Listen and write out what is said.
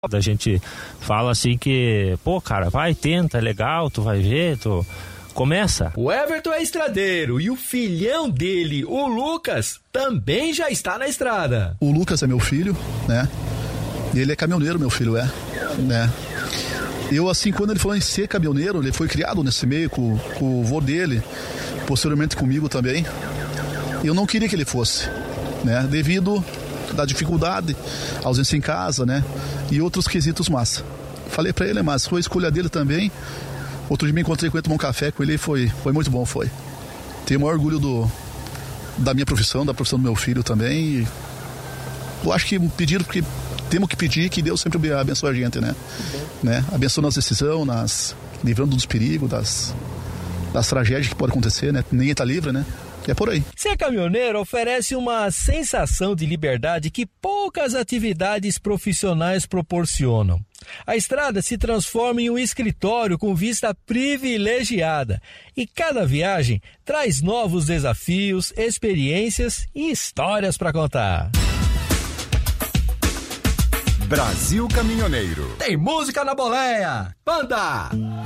A gente fala assim que, pô, cara, vai, tenta, é legal, tu vai ver, tu começa. O Everton é estradeiro e o filhão dele, o Lucas, também já está na estrada. O Lucas é meu filho, né? Ele é caminhoneiro, meu filho né? Eu, assim, quando ele falou em ser caminhoneiro, ele foi criado nesse meio com o vô dele, posteriormente comigo também. Eu não queria que ele fosse, né? Devido da dificuldade, ausência em casa, né? E outros quesitos massa. Falei pra ele, mas foi a escolha dele também. Outro dia me encontrei com ele, tomar um café com ele e foi muito bom, foi. Tenho o maior orgulho da minha profissão, da profissão do meu filho também. E eu acho que pediram, porque temos que pedir que Deus sempre abençoe a gente, né? Abençoe nas decisões, livrando dos perigos, das tragédias que podem acontecer, né? Ninguém tá livre, né? É por aí. Ser caminhoneiro oferece uma sensação de liberdade que poucas atividades profissionais proporcionam. A estrada se transforma em um escritório com vista privilegiada e cada viagem traz novos desafios, experiências e histórias para contar. Brasil Caminhoneiro. Tem música na boleia. Banda!